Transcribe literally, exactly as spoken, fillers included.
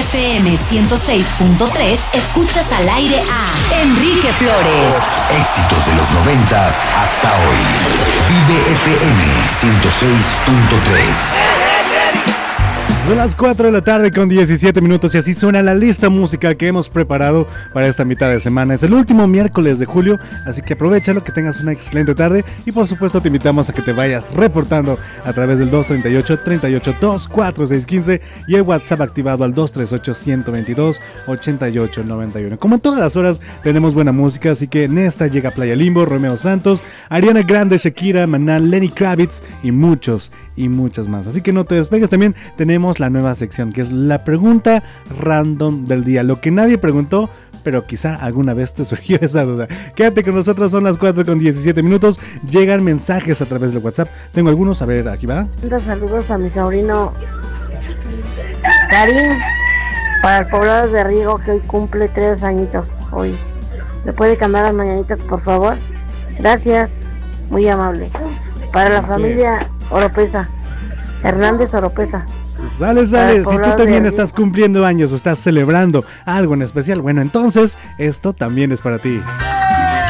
F M ciento seis punto tres, escuchas al aire a Enrique Flores. Éxitos de los noventas hasta hoy. Vive F M ciento seis punto tres. Son las cuatro de la tarde con diecisiete minutos y así suena la lista musical que hemos preparado para esta mitad de semana. Es el último miércoles de julio, así que aprovechalo, que tengas una excelente tarde y por supuesto te invitamos a que te vayas reportando a través del dos treinta y ocho, treinta y ocho, dos cuatro seis quince y el WhatsApp activado al dos treinta y ocho, ciento veintidós, ochenta y ocho noventa y uno. Como en todas las horas tenemos buena música, así que en esta llega Playa Limbo, Romeo Santos, Ariana Grande, Shakira, Maná, Lenny Kravitz y muchos y muchas más. Así que no te despegues, también tenemos la nueva sección que es la pregunta random del día, lo que nadie preguntó pero quizá alguna vez te surgió esa duda. Quédate con nosotros, son las cuatro con diecisiete minutos, llegan mensajes a través del WhatsApp, tengo algunos, a ver, aquí va. Saludos a mi sobrino Karim para el poblado de Riego, que hoy cumple tres añitos hoy. ¿Le puede cambiar las mañanitas, por favor? Gracias, muy amable. Para la familia Oropesa, Hernández Oropesa. Sale, sale, si tú también estás cumpliendo años o estás celebrando algo en especial, bueno, entonces esto también es para ti.